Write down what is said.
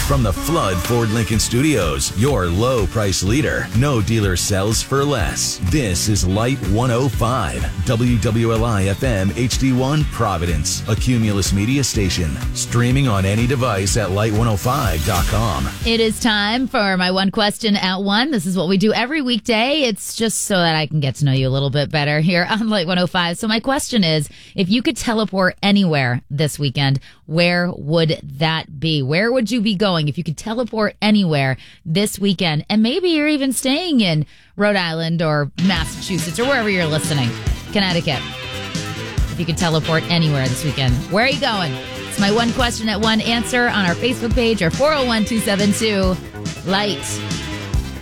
From the Flood Ford Lincoln Studios, your low price leader. No dealer sells for less. This is Light 105, WWLI FM HD1 Providence, a Cumulus media station. Streaming on any device at light105.com. It is time for my one question at 1. This is what we do every weekday. It's just so that I can get to know you a little bit better here on Light 105. So my question is, if you could teleport anywhere this weekend, where would that be? Where would you be going if you could teleport anywhere this weekend? And maybe you're even staying in Rhode Island or Massachusetts or wherever you're listening. Connecticut. If you could teleport anywhere this weekend, where are you going? It's my one question at 1. Answer on our Facebook page or 401-272-LIGHT.